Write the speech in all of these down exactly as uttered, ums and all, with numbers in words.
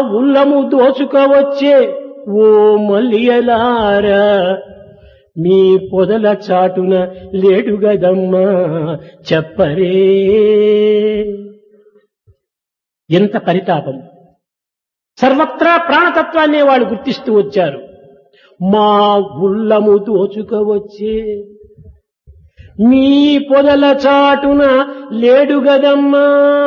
ఉల్లము దోచుకోవచ్చే ఓ మల్లియలారా, మీ పొదల చాటున లేడు గదమ్మా చెప్పరే. ఎంత పరితాపం! సర్వత్రా ప్రాణతత్వాన్ని వాళ్ళు గుర్తిస్తూ వచ్చారు. మా ఉల్లము దోచుకోవచ్చే, మీ పొదల చాటున లేడు గదమ్మా.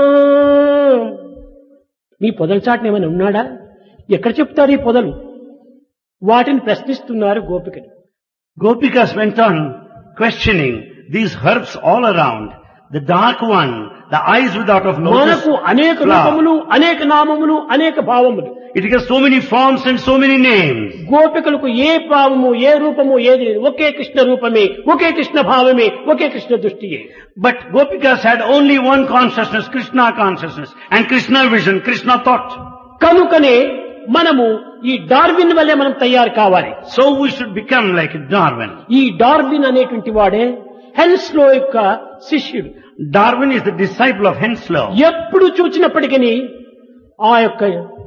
మీ పొదల చాటున ఏమైనా ఉన్నాడా? ఎక్కడ చెప్తారు ఈ పొదలు? వాటిని ప్రశ్నిస్తున్నారు గోపికలు. Gopikas went on questioning these herbs all around. The dark one, the eyes without of lotus మనకు అనేక రూపములు, అనేక నామములు, అనేక భావములు. It has so many forms and so many names. గోపికలకు ఏ భావము, ఏ రూపము ఏది లేదు. ఒకే కృష్ణ రూపమే, ఒకే కృష్ణ భావమే, ఒకే Krishna దృష్టియే. But Gopikas had only one consciousness, Krishna consciousness, and Krishna vision, Krishna thought. కనుకనే మనము ఈ డార్విన్ వల్లే మనం తయారు కావాలి. So we should become like Darwin. ఈ డార్విన్ అనేటువంటి వాడే హెన్స్లో యొక్క శిష్యుడు. Darwin is the disciple of Henslow. ఎప్పుడు చూచినప్పటికీ ఆ యొక్క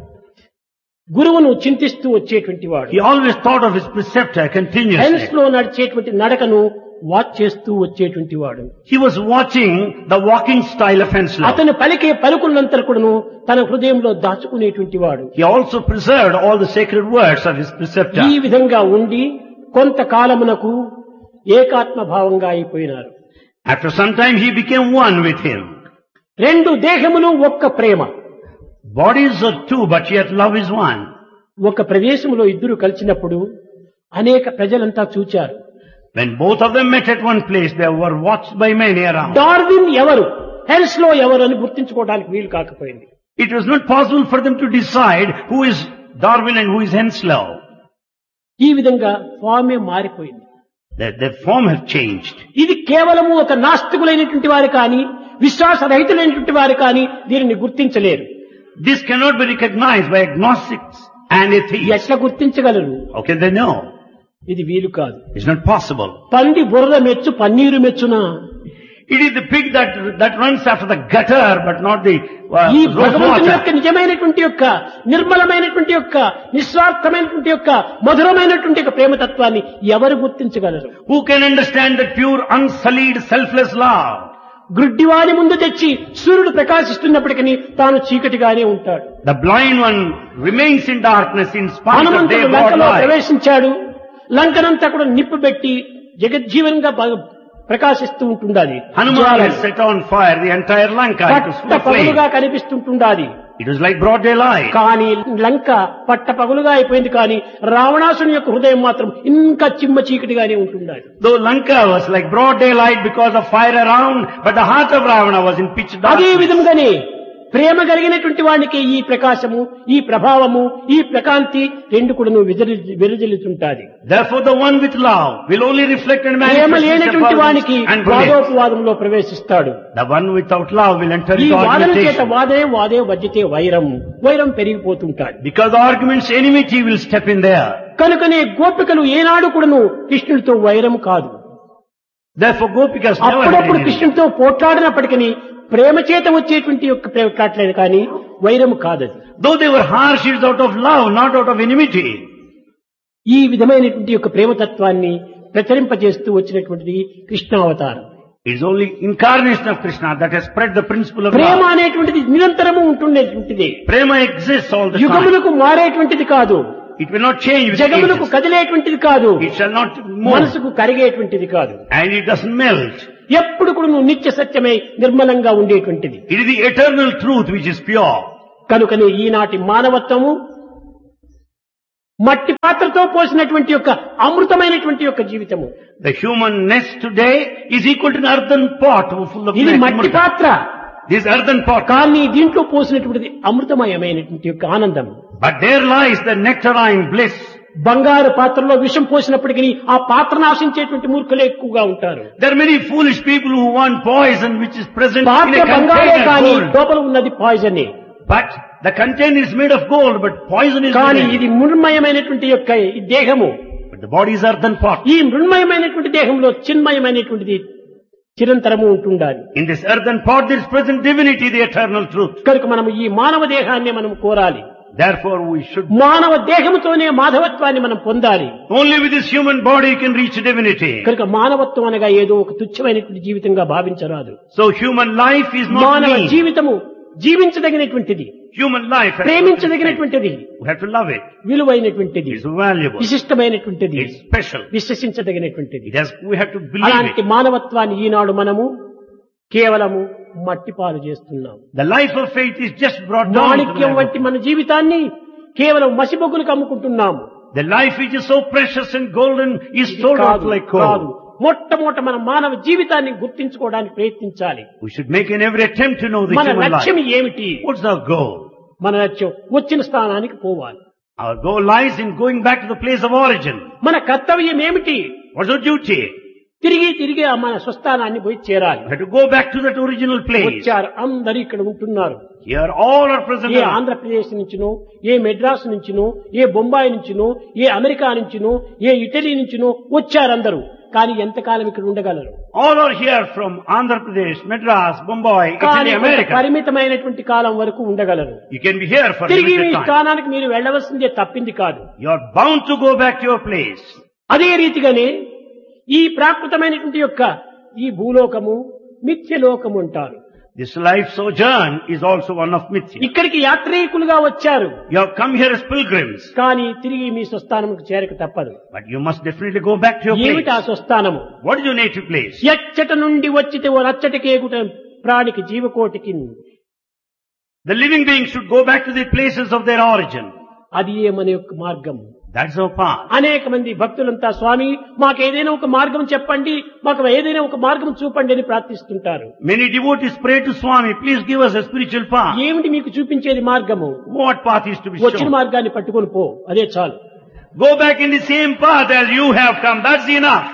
గురువును చింతిస్తూ వచ్చేటువంటి వాడు. He always thought of his preceptor continuously. హెన్స్లో నడిచేటువంటి నడకను వాచ్ చేస్తూ వచ్చేటువంటి వాడు. He was watching the walking style of Henslow. అతను పలికే పలుకులంతా కూడాను తన హృదయంలో దాచుకునేటువంటి వాడు. He also preserved all the sacred words of his preceptor. ఈ విధంగా ఉండి కొంతకాలమునకు ఏకాత్మ భావంగా అయిపోయినారు. After some time he became one with him. రెండు దేహములు ఒక్క ప్రేమ. Bodies are two, but yet love is one. ఒక ప్రదేశంలో ఇద్దరు కలిసినప్పుడు అనేక ప్రజలంతా చూచారు. When both of them met at one place, they were watched by many around. Darwin ఎవరు, హెన్స్లో ఎవరు అని గుర్తించుకోవడానికి వీలు కాకపోయింది. It was not possible for them to decide who is Darwin and who is Henslow. ఈ విధంగా ఫామే మారిపోయింది. Their, their form have changed. ఇది కేవలము ఒక నాస్తికులైనటువంటి వారు కానీ, విశ్వాసరహితులైనటువంటి వారు కానీ దీనిని గుర్తించలేరు. This cannot be recognized by agnostics and atheists. ఎట్లా గుర్తించగలరు? How can they know? ఇది వీలు కాదు. It's not possible. పంది బురద మెచ్చు paneer మెచ్చునా? It is the pig that that runs after the gutter, but not the uh, ఈ rose భగవంతుని యొక్క water. నిజమైనటువంటి యొక్క నిర్మలమైనటువంటి యొక్క నిస్వార్థమైనటువంటి యొక్క మధురమైనటువంటి యొక్క ప్రేమతత్వాన్ని ఎవరు గుర్తించగలరు? Who can understand that pure, unsullied, selfless love? గ్రుడ్డివాని ముందు తెచ్చి సూర్యుడు ప్రకాశిస్తున్నప్పటికీ తాను చీకటిగానే ఉంటాడు. The blind one remains in darkness in spite of హనుమంతుడు their God లంకలో light. ప్రవేశించాడు. లంకనంతా కూడా నిప్పు పెట్టి జగజ్జీవనంగా బ- ప్రకాశిస్తూ ఉంటుండాలి. Hanuman has set on fire the entire Lanka. It was full పట్ట of flame. పగులుగా కనిపిస్తుంటుండాలి. It was like broad daylight. కానీ లంక పట్ట పగులుగా అయిపోయింది. కానీ రావణాసుని యొక్క హృదయం మాత్రం ఇంకా చిమ్మ చీకటిగానే ఉంటుండాలి. Though Lanka was like broad daylight because of fire around, but the heart of Ravana was in pitch అదే darkness. విధంగానే ప్రేమ కలిగినటువంటి వానికి ఈ ప్రకాశము, ఈ ప్రభావము, ఈ ప్రకాంతి రెండు కూడా విరజిల్లుతుంటాది. Therefore the one with love will only reflect and Prema manifest his లేనటువంటి వానికి effulgence and brilliance. వాదోపవాదంలో ప్రవేశిస్తాడు. The one without love will enter ఈ into వాదన చేత argumentation. వాదే వాదే వజ్జితే వైరం వైరం పెరిగిపోతుంటాడు. Because the argument's enmity will step in there. కనుకనే గోపికలు ఏనాడు కూడాను కృష్ణుడితో వైరం కాదు. Therefore Gopikas never had అప్పుడప్పుడు any. కృష్ణుడితో పోట్లాడినప్పటికీ ప్రేమ చేత వచ్చేటువంటి యొక్క పోట్లాడలేదు కానీ వైరము కాదది. Though they were harsh, it's out of love, not out of enmity. ఈ విధమైనటువంటి యొక్క ప్రేమతత్వాన్ని ప్రచరింపజేస్తూ వచ్చినటువంటిది కృష్ణావతారం. It is only incarnation of Krishna that has spread the principle of Prema love. అనేటువంటిది నిరంతరము ఉంటుండేటువంటిది. Prema exists all the time. యుగములకు మారేటువంటిది కాదు. It will not change with జగములకు ages. కదిలేటువంటిది కాదు. It shall not move. మనసుకు కరిగేటువంటిది కాదు. And it doesn't melt. ఎప్పుడు కూడా నువ్వు నిత్య సత్యమై నిర్మలంగా ఉండేటువంటిది. It is the eternal truth which is pure. కనుకనే ఈనాటి మానవత్వము మట్టి పాత్రతో పోసినటువంటి యొక్క అమృతమైనటువంటి యొక్క జీవితము. The human nest today is equal to an earthen pot full of ఇది nectar. మట్టి పాత్ర. This earthen pot. కానీ దీంట్లో పోసినటువంటిది అమృతమయమైనటువంటి యొక్క ఆనందం. But there lies the nectarine bliss. బంగారు పాత్రలో విషం పోసినప్పటికీ ఆ పాత్ర నాశించేటువంటి మూర్ఖులే ఎక్కువగా ఉంటారు. There are many foolish people who want poison which is present in పాత్ర a బంగారే container కానీ gold. లోపల ఉన్నది poison. But the container is made of gold, but poison is కానీ within. ఇది మృణ్మయమైనటువంటి యొక్క ఈ దేహము. But the body is earthen pot. ఈ మృణ్మయమైనటువంటి దేహంలో చిన్మయమైనటువంటిది చిరంతరము ఉంటుండాలి. In this earthen pot there is present divinity, the eternal truth. కనుక మనం ఈ మానవ దేహాన్ని మనం కోరాలి. Therefore we should, మానవ దేహముతోనే మాధవత్వాన్ని మనం పొందాలి. only with this human body you can reach divinity. కనుక మానవత్వం అనగా ఏదో ఒక తుచ్చమైనటువంటి జీవితంగా భావించరాదు. So human life is not మానవ mean. జీవితము జీవించదగినటువంటిది, Human life has ప్రేమించదగినటువంటిది, we have to love it. విలువైనటువంటిది, It's valuable. విశిష్టమైనటువంటిది, It's special. విశ్వసించదగినటువంటిది. It has, we have to believe అలాంటి it. మానవత్వాన్ని ఈనాడు మనము కేవలము మట్టిపాలు చేస్తున్నాం. The life of faith is just brought down to the Manikyam level. వంటి మన జీవితాన్ని కేవలం మసిబొగ్గులకు అమ్ముకుంటున్నాము. The life which is so precious and golden is ఇది sold out కాదు, like కాదు. coal. మొట్టమొదట మన మానవ జీవితాన్ని గుర్తించుకోవడానికి ప్రయత్నించాలి. We should make an every attempt to know the మన human లక్ష్యం life. ఏమిటి? What's our goal? మన లక్ష్యం వచ్చిన స్థానానికి పోవాలి. Our goal lies in going back to the place of origin. మన కర్తవ్యం ఏమిటి? What's our duty? తిరిగి తిరిగి ఆ మన స్వస్థానాన్ని పోయి చేరాలి. We have to go back to that original place. వచ్చారు, అందరూ ఇక్కడ ఉంటున్నారు. Here all are present. A Andhra Pradesh నుంచినో, A Madras నుంచినో, A Bombay నుంచినో, A America నుంచినో, A Italy నుంచినో వచ్చారందరూ. కానీ ఎంతకాలం ఇక్కడ ఉండగలరు? All are here from Andhra Pradesh, Madras, Mumbai, కానీ Italy, America. పరిమితమైనటువంటి కాలం వరకు ఉండగలరు. You can be here for తిరిగి మీ limited time. స్థానానికి మీరు వెళ్ళవలసిందే, తప్పింది కాదు. You are bound to go back to your place. అదే రీతిగానే ఈ ప్రాకృతమైనటువంటి యొక్క ఈ భూలోకము మిథ్యలోకము అంటారు. This life sojourn is also one of mithya. ఇక్కడికి యాత్రికులుగా వచ్చారు, You have come here as pilgrims, కానీ తిరిగి మీ స్వస్థానముకు చేరక తప్పదు. but you must definitely go back to your ఏమిటి ఆ place. స్వస్థానము? What is your native place? ఎచ్చట నుండి వచ్చితే ఓ రచ్చటికేగుట ప్రాణికి జీవకోటికి, The living beings should go back to the places of their origin. అది ఏ మన యొక్క మార్గం. That's our path. అనేక మంది భక్తులంతా స్వామి మాకు ఏదైనా ఒక మార్గం చెప్పండి, మాకు ఏదైనా ఒక మార్గం చూపండి అని ప్రార్థిస్తుంటారు. Many devotees pray to Swami, please give us a spiritual path. ఏమిటి మీకు చూపించేది మార్గము? What path is to be వచ్చిన shown? మార్గాన్ని పట్టుకొని పో, అదే చాలు. Go back in the same path as you have come. That's enough.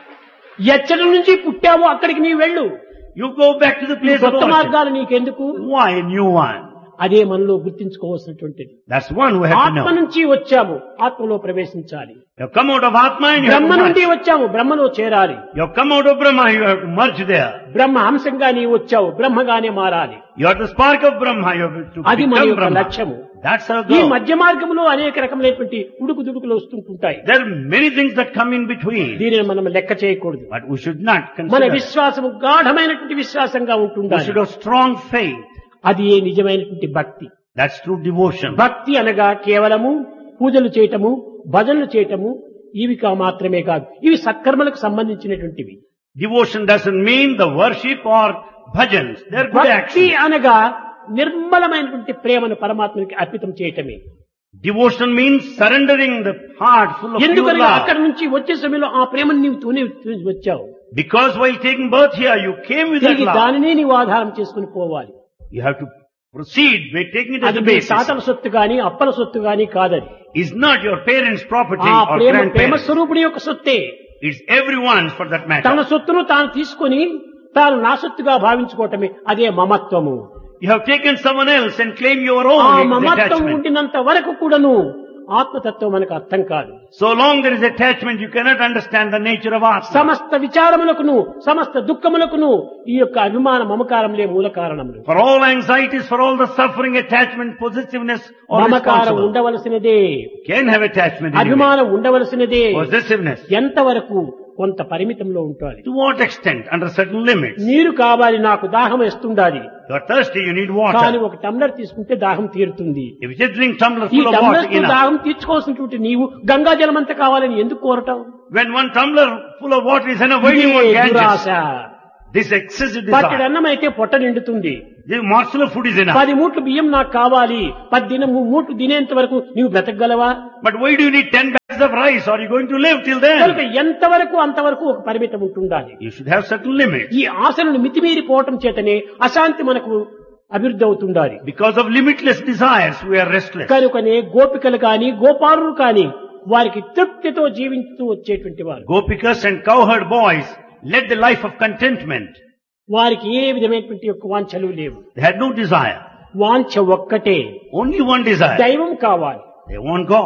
ఎచ్చటి నుంచి పుట్టావో అక్కడికి నీవు వెళ్ళు. You go back to the place of కొత్త origin. మార్గాలు నీకెందుకు? Why a new one? అదే మనలో గుర్తించుకోవాల్సినటువంటిది. That's one we have to ఆత్మ know. నుంచి వచ్చాము, ఆత్మలో ప్రవేశించాలి. You have come out of Atma and you have Brahma to నుండి merge. వచ్చాము, బ్రహ్మలో చేరాలి. You have come out of Brahma, you have to merge there. బ్రహ్మ అంశంగా నీవు వచ్చావు, బ్రహ్మగానే మారాలి. You are the spark of Brahma, you have to అది మన become యొక్క Brahma. లక్ష్యము. That's our ఈ goal. మధ్య మార్గంలో అనేక రకమైనటువంటి ఉడుకు దుడుకులు వస్తుంటుంటాయి. There are many things that come in between, దీనిని మనం లెక్క చేయకూడదు. but we should not మన consider. విశ్వాసము గాఢమైనటువంటి విశ్వాసంగా We ఉంటుండాలి. should have strong faith. అది ఏ నిజమైనటువంటి భక్తి. That's true devotion. భక్తి అనగా కేవలము పూజలు చేయటము, భజనలు చేయటము ఇవి కా మాత్రమే కాదు. ఇవి సత్కర్మలకు సంబంధించినటువంటివి. Devotion doesn't mean the worship or bhajans. They're good భక్తి actions. అనగా నిర్మలమైనటువంటి ప్రేమను పరమాత్మనికి అర్పితం చేయటమే. Devotion means surrendering the heart full of pure ఎందుకనగా అక్కడి love. నుంచి వచ్చే సమయంలో ఆ ప్రేమను నీవు తూనే వచ్చావు. Because while taking birth here, you came with that తిరిగి love. దానినే నీవు ఆధారం చేసుకుని పోవాలి. You have to proceed by taking it as అది a మీ basis. తాతల సొత్తు గాని అప్పల సొత్తు గాని కాదది. It's not your parents' property ఆ or ప్రేమ ప్రేమ grandparents. స్వరూపుడి యొక్క సొత్తే. It's everyone's for that తన matter. సొత్తును తాను తీసుకొని తాను నా సొత్తుగా భావించుకోవటమే అదే మమత్వము. You have taken someone else and claim your ఆ own మమత్వం attachment. ఉండినంత వరకు కూడాను ఆత్మతత్వం మనకు అర్థం కాదు. So long there is attachment, you cannot understand the nature of Atma. సమస్త విచారములకును సమస్త దుఃఖములకును ఈ యొక్క అభిమాన మమకారములే మూల కారణములు. For all anxieties, for all the suffering, attachment, possessiveness, or మమకారం responsible. ఉండవలసినదే, Can have attachment anyway. అభిమానం ఉండవలసినదే. Possessiveness. ఎంతవరకు? కొంత పరిమితంలో ఉండాలి. To what extent? Under certain limits. నీరు కావాలి, నాకు దాహం వేస్తుండాలి. You are thirsty, you need కానీ water. ఒక టంబ్లర్ తీసుకుంటే దాహం తీరుతుంది. If you just drink tumbler ఈ full of water, tumbler enough. దాహం తీర్చుకోవాల్సినటువంటి నీవు గంగా జలం అంతా కావాలని ఎందుకు కోరటం? When one tumbler full of water is enough, why do you want ఇదే దురాశ. Ganges? This excessive పట్టెడు desire. అన్నం అయితే పొట్ట నిండుతుంది. The morsel of food is enough. పది మూట్లు బియ్యం నాకు కావాలి, పది దినం మూట్లు తినేంత వరకు నీవు బ్రతకగలవా? But why do you need ten bags of rice? Are you going to live till కనుక then? ఎంతవరకు అంతవరకు ఒక పరిమితం ఉంటుండాలి. You should have certain limits. ఈ ఆశలను మితిమీరిపోవటం చేతనే అశాంతి మనకు అభివృద్ధి అవుతుండాలి. Because of limitless desires, we are restless. కనుకనే గోపికలు కాని గోపాలులు కాని వారికి తృప్తితో జీవించుతూ వచ్చేటువంటి వారు. Gopikas and cowherd boys led the life of contentment. వారికి ఏ విధమైనటువంటి యొక్క వాంఛలు లేవు. They had no desire. వాంఛ ఒక్కటే, Only one desire. దైవం కావాలి. They want God.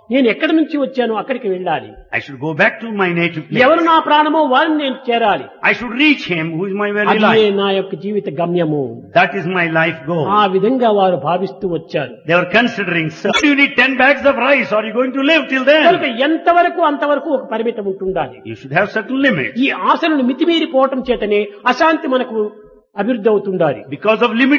నేను ఎక్కడి నుంచి వచ్చానో అక్కడికి వెళ్ళాలి. I should go back to my native place. ఎవరు నా ప్రాణమో వారిని నేను చేరాలి. I should reach him who is my very అదే life. నా యొక్క జీవిత గమ్యము. That is my life goal. ఆ విధంగా వారు భావిస్తూ వచ్చారు. They were considering, sir, do you need ten bags of rice? Are you going to live till కనుక then? ఎంతవరకు అంతవరకు ఒక పరిమితం ఉంటుండాలి. You should have certain limits. ఈ ఆశలను మితిమీరిపోవటం చేతనే అశాంతి మనకు అభివృద్ధి అవుతుండాలి. Because of limit